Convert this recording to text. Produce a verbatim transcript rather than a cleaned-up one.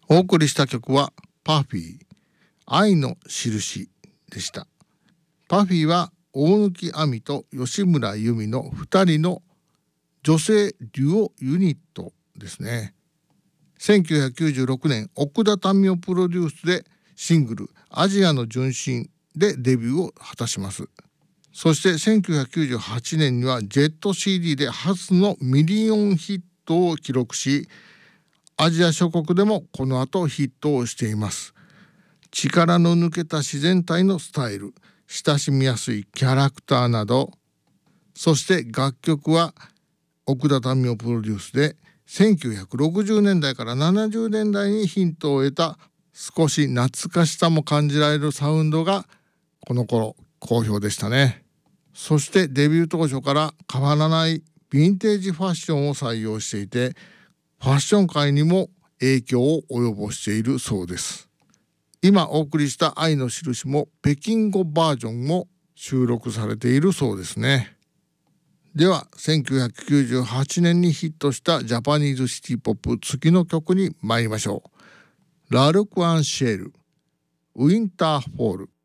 お送りした曲はパフィー愛の印でした。パフィーは大貫亜美と吉村由美のふたりの女性デュオユニットですね。せんきゅうひゃくきゅうじゅうろくねん奥田民生プロデュースでシングルアジアの純真でデビューを果たします。そしてせんきゅうひゃくきゅうじゅうはちねんにはジェット シーディー で初のミリオンヒットを記録し、アジア諸国でもこの後ヒットをしています。力の抜けた自然体のスタイル、親しみやすいキャラクターなど、そして楽曲は奥田民生プロデュースでせんきゅうひゃくろくじゅうねんだいからななじゅうねんだいにヒントを得た少し懐かしさも感じられるサウンドがこの頃好評でしたね。そしてデビュー当初から変わらないヴィンテージファッションを採用していて、ファッション界にも影響を及ぼしているそうです。今お送りした愛の印も北京語バージョンも収録されているそうですね。ではせんきゅうひゃくきゅうじゅうはちねんにヒットしたジャパニーズシティポップ次の曲に参りましょう。ラルク・アンシェル、ウィンターフォール。